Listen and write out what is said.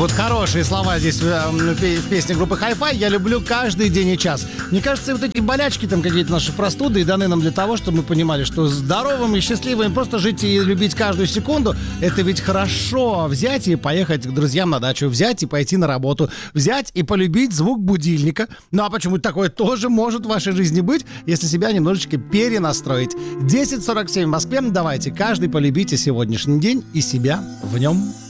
Вот хорошие слова здесь в песне группы Hi-Fi. Я люблю каждый день и час. Мне кажется, вот эти болячки, там какие-то наши простуды, и даны нам для того, чтобы мы понимали, что здоровым и счастливым просто жить и любить каждую секунду, это ведь хорошо. Взять и поехать к друзьям на дачу, взять и пойти на работу, взять и полюбить звук будильника. Ну а почему такое тоже может в вашей жизни быть, если себя немножечко перенастроить. 10:47 в Москве. Давайте каждый полюбите сегодняшний день и себя в нем.